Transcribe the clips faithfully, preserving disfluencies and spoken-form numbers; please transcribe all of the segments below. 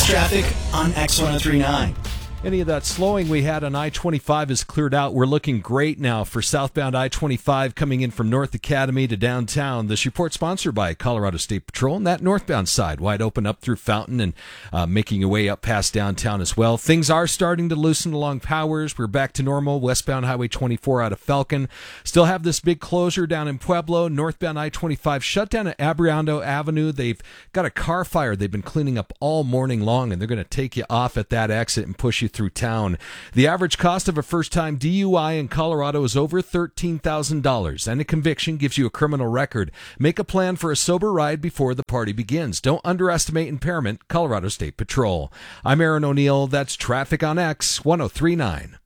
traffic on X ten thirty-nine. Any of that slowing we had on I twenty-five is cleared out. We're looking great now for southbound I twenty-five coming in from North Academy to downtown. This report sponsored by Colorado State Patrol, and that northbound side wide open up through Fountain and uh, making your way up past downtown as well. Things are starting to loosen along Powers. We're back to normal. Westbound Highway twenty-four out of Falcon. Still have this big closure down in Pueblo. Northbound I twenty-five shut down at Abriando Avenue. They've got a car fire they've been cleaning up all morning long, and they're going to take you off at that exit and push you through town. The average cost of a first-time D U I in Colorado is over thirteen thousand dollars, and a conviction gives you a criminal record. Make a plan for a sober ride before the party begins. Don't underestimate impairment. Colorado State Patrol. I'm Aaron O'Neill. That's Traffic on X ten thirty-nine.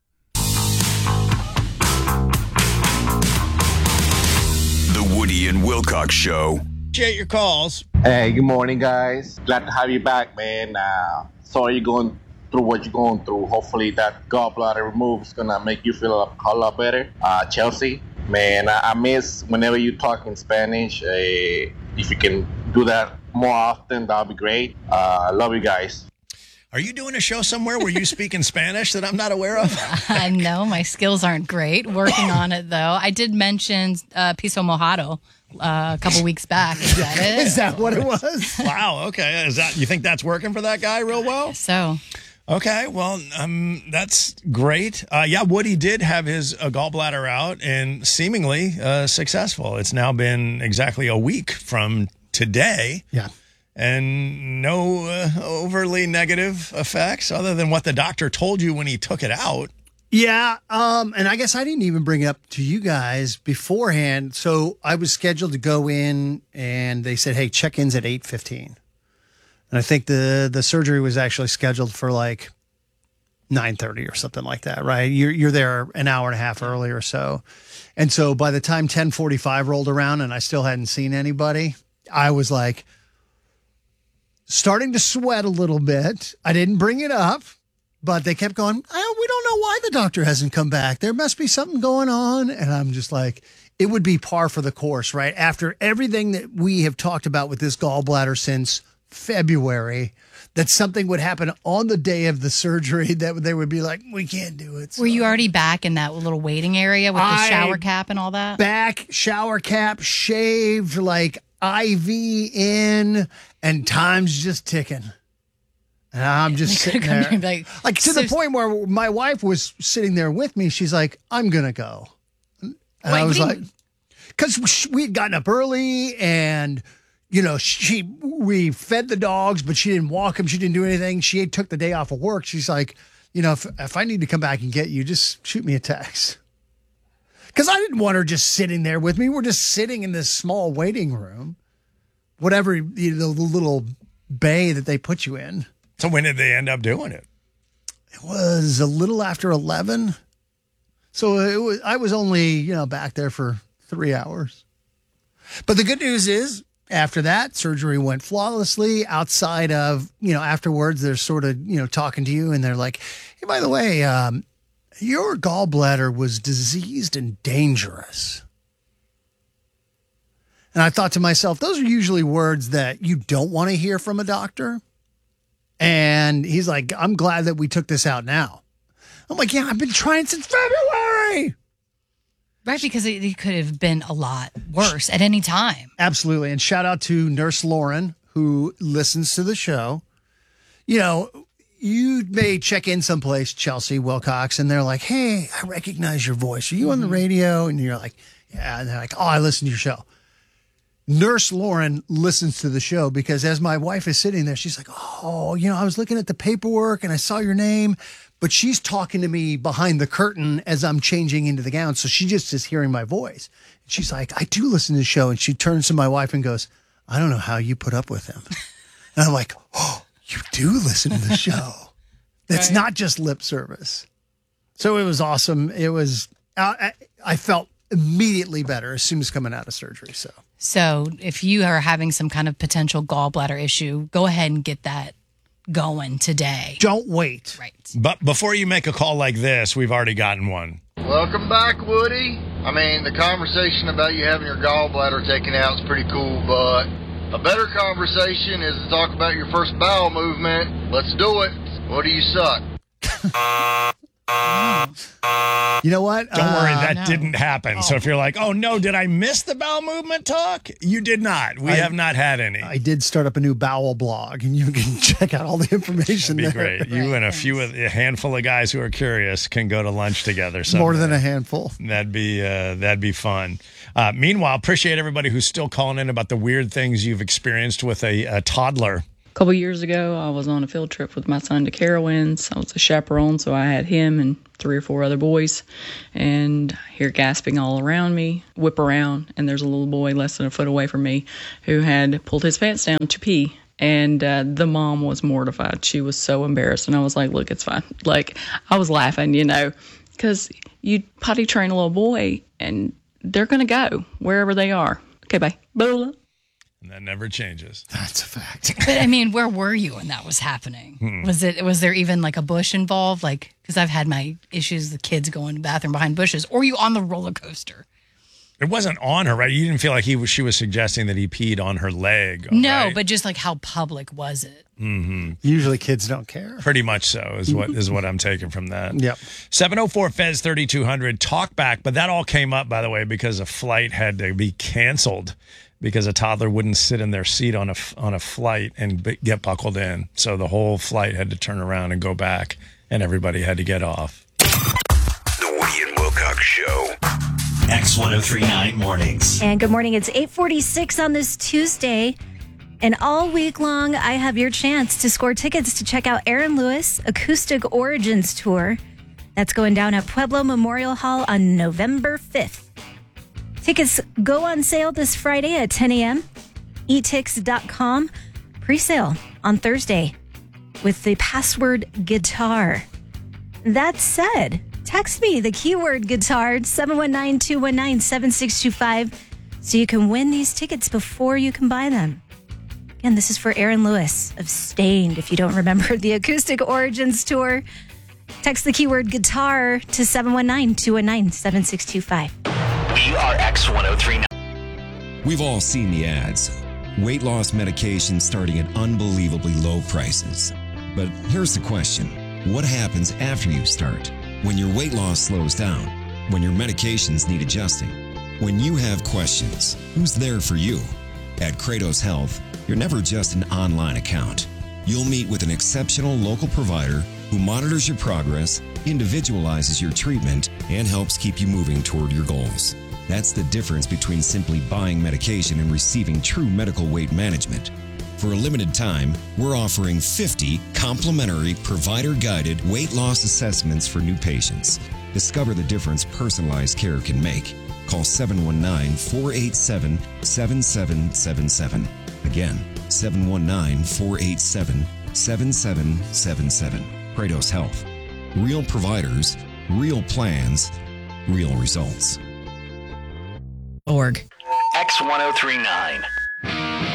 The Woody and Wilcox Show. Appreciate your calls. Hey, good morning, guys. Glad to have you back, man. Uh, sorry you're going through what you're going through. Hopefully that gallbladder remove is gonna make you feel a, a lot better. Uh, Chelsea, man, I, I miss whenever you talk in Spanish. Uh, if you can do that more often, that'll be great. I uh, love you guys. Are you doing a show somewhere where you speak in Spanish that I'm not aware of? I know my skills aren't great. Working on it though. I did mention uh, piso mojado uh, a couple weeks back. Is that it? Is that what it was? Wow. Okay. Is that you think that's working for that guy real well? So. Okay, well, um, that's great. Uh, yeah, Woody did have his uh, gallbladder out and seemingly uh, successful. It's now been exactly a week from today. Yeah. And no uh, overly negative effects other than what the doctor told you when he took it out. Yeah, um, and I guess I didn't even bring it up to you guys beforehand. So I was scheduled to go in, and they said, hey, check-in's at eight fifteen. And I think the the surgery was actually scheduled for like nine thirty or something like that, right? You're you're there an hour and a half early or so. And so by the time ten forty-five rolled around and I still hadn't seen anybody, I was like starting to sweat a little bit. I didn't bring it up, but they kept going, oh, we don't know why the doctor hasn't come back. There must be something going on. And I'm just like, it would be par for the course, right? After everything that we have talked about with this gallbladder since February, that something would happen on the day of the surgery that they would be like, we can't do it. So. Were you already back in that little waiting area with the I, shower cap and all that? Back, shower cap, shaved, like I V in, and time's just ticking. And I'm just sitting there. Like, like to so, the point where my wife was sitting there with me. She's like, I'm going to go. And wait, I was like, because we had gotten up early and you know, she we fed the dogs, but she didn't walk them. She didn't do anything. She took the day off of work. She's like, you know, if, if I need to come back and get you, just shoot me a text. Because I didn't want her just sitting there with me. We're just sitting in this small waiting room, whatever, you know, the little bay that they put you in. So when did they end up doing it? It was a little after eleven. So it was, I was only, you know, back there for three hours. But the good news is, after that, surgery went flawlessly. Outside of, you know, afterwards, they're sort of, you know, talking to you and they're like, hey, by the way, um, your gallbladder was diseased and dangerous. And I thought to myself, those are usually words that you don't want to hear from a doctor. And he's like, I'm glad that we took this out now. I'm like, yeah, I've been trying since February. Right, because it, it could have been a lot worse at any time. Absolutely. And shout out to Nurse Lauren, who listens to the show. You know, you may check in someplace, Chelsea Wilcox, and they're like, hey, I recognize your voice. Are you on the radio? And you're like, yeah. And they're like, oh, I listen to your show. Nurse Lauren listens to the show because as my wife is sitting there, she's like, oh, you know, I was looking at the paperwork and I saw your name. But she's talking to me behind the curtain as I'm changing into the gown. So she just is hearing my voice. She's like, I do listen to the show. And she turns to my wife and goes, I don't know how you put up with him. And I'm like, oh, you do listen to the show. It's right. Not just lip service. So it was awesome. It was, I, I felt immediately better as soon as coming out of surgery. So, so if you are having some kind of potential gallbladder issue, go ahead and get that going today. Don't wait. Right. But before you make a call like this, we've already gotten one. Welcome back, Woody. I mean, the conversation about you having your gallbladder taken out is pretty cool, but A better conversation is to talk about your first bowel movement. Let's do it. What do you suck? You know what? Don't uh, worry, that no. didn't happen. Oh. So if you're like, oh no, did I miss the bowel movement talk? You did not. We I, have not had any. I did start up a new bowel blog, and you can check out all the information That'd be there. Great. You right, and a thanks. few, of, a handful of guys who are curious can go to lunch together. Someday. More than a handful. That'd be uh, that'd be fun. Uh, meanwhile, appreciate everybody who's still calling in about the weird things you've experienced with a, a toddler. A couple years ago, I was on a field trip with my son to Carowinds. I was a chaperone, so I had him and three or four other boys. And I hear gasping all around me, whip around, and there's a little boy less than a foot away from me who had pulled his pants down to pee. And uh, the mom was mortified. She was so embarrassed. And I was like, look, it's fine. Like, I was laughing, you know, because you potty train a little boy, and they're going to go wherever they are. Okay, bye. Blah. And that never changes. That's a fact. But I mean, where were you when that was happening? Hmm. Was it was there even like a bush involved? Like, because I've had my issues with kids going to the bathroom behind bushes. Or were you on the roller coaster? It wasn't on her, right? You didn't feel like he was. She was suggesting that he peed on her leg. No, right? but just like how public was it? Mm-hmm. Usually, kids don't care. Pretty much so is what is what I'm taking from that. Yep. seven oh four Fez thirty-two hundred talk back, but that all came up, by the way, because a flight had to be canceled. Because a toddler wouldn't sit in their seat on a, on a flight and b- get buckled in. So the whole flight had to turn around and go back, and everybody had to get off. The Woody and Wilcox Show. X ten thirty-nine Mornings. And good morning. It's eight forty-six on this Tuesday. And all week long, I have your chance to score tickets to check out Aaron Lewis Acoustic Origins Tour. That's going down at Pueblo Memorial Hall on November fifth. Tickets go on sale this Friday at ten a.m. e tix dot com. Pre-sale on Thursday with the password guitar. That said, text me the keyword guitar, seven one nine, two one nine, seven six two five, so you can win these tickets before you can buy them. Again, this is for Aaron Lewis of Stained, if you don't remember the Acoustic Origins Tour. Text the keyword guitar to seven one nine, two one nine, seven six two five. We are X ten thirty-nine. We've all seen the ads. Weight loss medication starting at unbelievably low prices. But here's the question. What happens after you start? When your weight loss slows down? When your medications need adjusting? When you have questions, who's there for you? At Kratos Health, you're never just an online account. You'll meet with an exceptional local provider who monitors your progress, individualizes your treatment, and helps keep you moving toward your goals. That's the difference between simply buying medication and receiving true medical weight management. For a limited time, we're offering fifty complimentary provider-guided weight loss assessments for new patients. Discover the difference personalized care can make. Call seven one nine, four eight seven, seven seven seven seven. Again, seven one nine, four eight seven, seven seven seven seven. Kratos Health. Real providers, real plans, real results. Org. X ten thirty-nine.